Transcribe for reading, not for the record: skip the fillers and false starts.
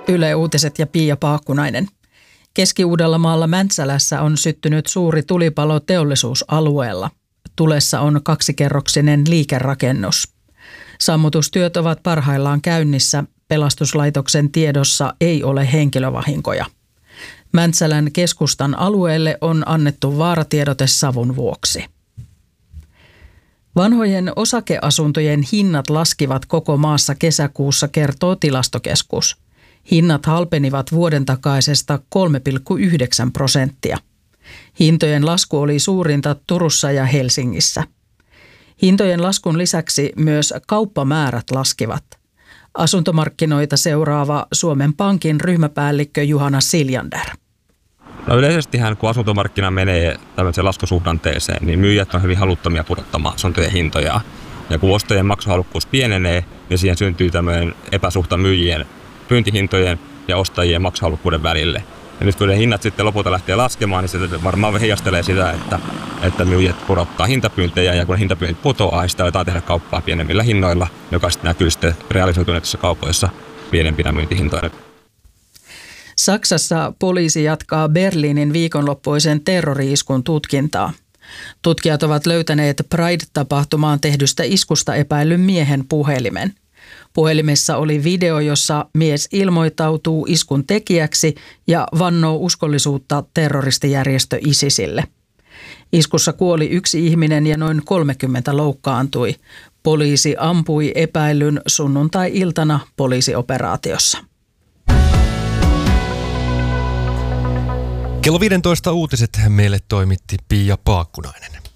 Yle Uutiset ja Pia Paakkunainen. Keski-Uudellamaalla Mäntsälässä on syttynyt suuri tulipalo teollisuusalueella. Tulessa on 2-kerroksinen liikerakennus. Sammutustyöt ovat parhaillaan käynnissä. Pelastuslaitoksen tiedossa ei ole henkilövahinkoja. Mäntsälän keskustan alueelle on annettu vaaratiedote savun vuoksi. Vanhojen osakeasuntojen hinnat laskivat koko maassa kesäkuussa, kertoo Tilastokeskus. Hinnat halpenivat vuoden takaisesta 3,9%. Hintojen lasku oli suurinta Turussa ja Helsingissä. Hintojen laskun lisäksi myös kauppamäärät laskivat. Asuntomarkkinoita seuraava Suomen Pankin ryhmäpäällikkö Juhana Siljander. No yleisestihän kun asuntomarkkina menee tämmöiseen laskusuhdanteeseen, niin myyjät on hyvin haluttomia pudottamaan asuntojen hintoja. Ja kun ostajien maksuhalukkuus pienenee, niin siihen syntyy tämmöinen epäsuhta myyjien pyyntihintojen ja ostajien maksuhalukkuuden välille. Ja nyt kun ne hinnat sitten lopulta lähtee laskemaan, niin se varmaan heijastelee sitä, että myyjät pudottaa hintapyyntejä, ja kun hintapyynnit putoaa, niin sitä aletaan tehdä kauppaa pienemmillä hinnoilla, joka sitten näkyy sitten realisoituneissa kaupoissa pienempinä myyntihintoina. Saksassa poliisi jatkaa Berliinin viikonloppuisen terrori-iskun tutkintaa. Tutkijat ovat löytäneet Pride-tapahtumaan tehdystä iskusta epäillyn miehen puhelimen. Puhelimessa oli video, jossa mies ilmoittautuu iskun tekijäksi ja vannoo uskollisuutta terroristijärjestö ISISille. Iskussa kuoli 1 ihminen ja noin 30 loukkaantui. Poliisi ampui epäillyn sunnuntai-iltana poliisioperaatiossa. Kello 15 uutiset meille toimitti Pia Paakkunainen.